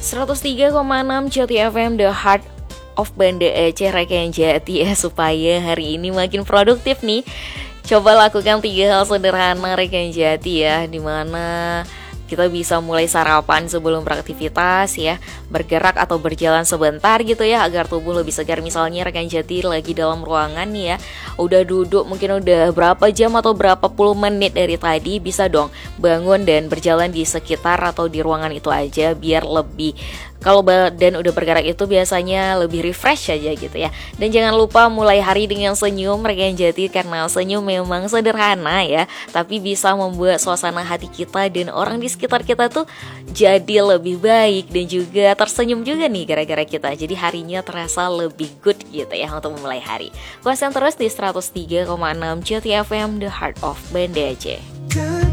103,6 Jati FM, The Heart of Banda Aceh, Rekan Jati ya. Supaya hari ini makin produktif nih, coba lakukan 3 hal sederhana Rekan Jati ya, dimana kita bisa mulai sarapan sebelum beraktivitas ya, bergerak atau berjalan sebentar gitu ya, agar tubuh lebih segar. Misalnya Rekan Jati lagi dalam ruangan nih ya, udah duduk mungkin udah berapa jam atau berapa puluh menit dari tadi, bisa dong bangun dan berjalan di sekitar atau di ruangan itu aja, biar lebih, kalau badan udah bergerak itu biasanya lebih refresh aja gitu ya. Dan jangan lupa mulai hari dengan senyum Rekan Jati, karena senyum memang sederhana ya, tapi bisa membuat suasana hati kita dan orang di sekitar kita tuh jadi lebih baik, dan juga tersenyum juga nih gara-gara kita. Jadi harinya terasa lebih good gitu ya untuk memulai hari. Konsen terus di 103,6 Jati FM, The Heart of Banda Aceh.